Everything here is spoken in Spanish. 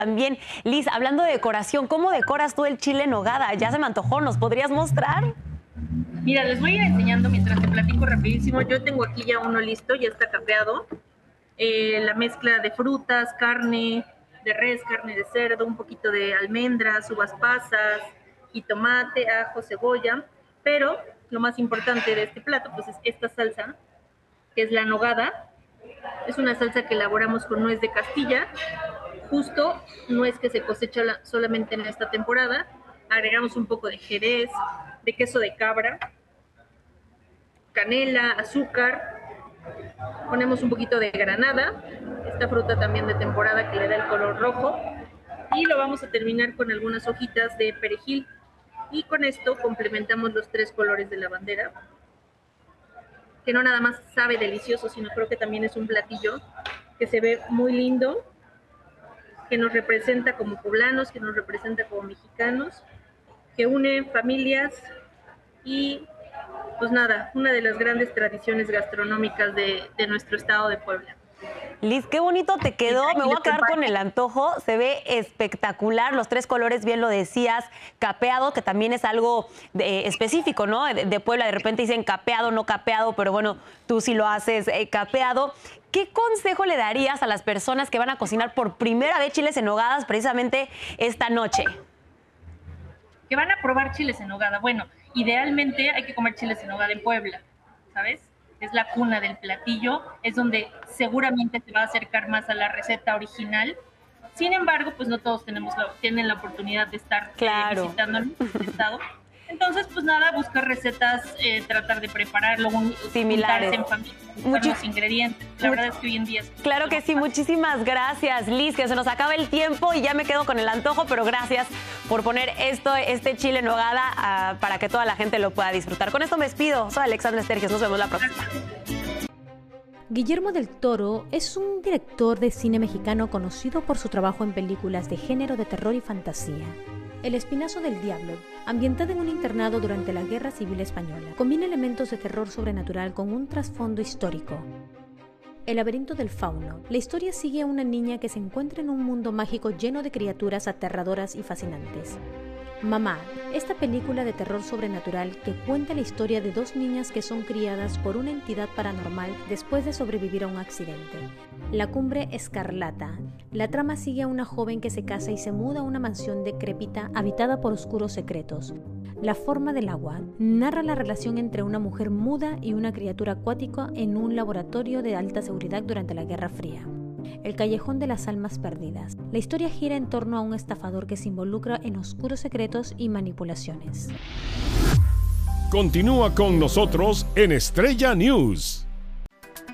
También, Liz, hablando de decoración, ¿cómo decoras tú el chile en nogada? Ya se me antojó, ¿nos podrías mostrar? Mira, les voy a ir enseñando mientras te platico rapidísimo. Yo tengo aquí ya uno listo, ya está capeado. La mezcla de frutas, carne de res, carne de cerdo, un poquito de almendras, uvas pasas, jitomate, ajo, cebolla. Pero lo más importante de este plato pues es esta salsa, que es la nogada. Es una salsa que elaboramos con nuez de Castilla, justo nuez que se cosecha solamente en esta temporada. Agregamos un poco de jerez, de queso de cabra, canela, azúcar, ponemos un poquito de granada, esta fruta también de temporada que le da el color rojo, y lo vamos a terminar con algunas hojitas de perejil, y con esto complementamos los 3 colores de la bandera, que no nada más sabe delicioso, sino creo que también es un platillo que se ve muy lindo, que nos representa como poblanos, que nos representa como mexicanos, que une familias y pues nada, una de las grandes tradiciones gastronómicas de nuestro estado de Puebla. Liz, qué bonito te quedó. Me voy a quedar con el antojo. Se ve espectacular. Los 3 colores, bien lo decías. Capeado, que también es algo específico, ¿no? De Puebla. De repente dicen capeado, no capeado, pero bueno, tú sí lo haces capeado. ¿Qué consejo le darías a las personas que van a cocinar por primera vez chiles en nogadas precisamente esta noche? Que van a probar chiles en nogada. Bueno, idealmente hay que comer chiles en nogada en Puebla, ¿sabes? Es la cuna del platillo, es donde seguramente se va a acercar más a la receta original. Sin embargo, pues no todos tienen la oportunidad de estar visitando el estado. Entonces, pues nada, buscar recetas, tratar de prepararlo, similares en familia, los ingredientes. La verdad es que hoy en día es... Claro que sí, muchísimas gracias, Liz, que se nos acaba el tiempo y ya me quedo con el antojo, pero gracias por poner este chile en nogada para que toda la gente lo pueda disfrutar. Con esto me despido. Soy Alexandra Estergios, nos vemos la próxima. Guillermo del Toro es un director de cine mexicano conocido por su trabajo en películas de género de terror y fantasía. El Espinazo del Diablo, ambientada en un internado durante la Guerra Civil Española, combina elementos de terror sobrenatural con un trasfondo histórico. El laberinto del fauno. La historia sigue a una niña que se encuentra en un mundo mágico lleno de criaturas aterradoras y fascinantes. Mamá, esta película de terror sobrenatural que cuenta la historia de 2 niñas que son criadas por una entidad paranormal después de sobrevivir a un accidente. La Cumbre Escarlata. La trama sigue a una joven que se casa y se muda a una mansión decrépita habitada por oscuros secretos. La forma del agua. Narra la relación entre una mujer muda y una criatura acuática en un laboratorio de alta seguridad durante la Guerra Fría. El Callejón de las Almas Perdidas. La historia gira en torno a un estafador que se involucra en oscuros secretos y manipulaciones. Continúa con nosotros en Estrella News.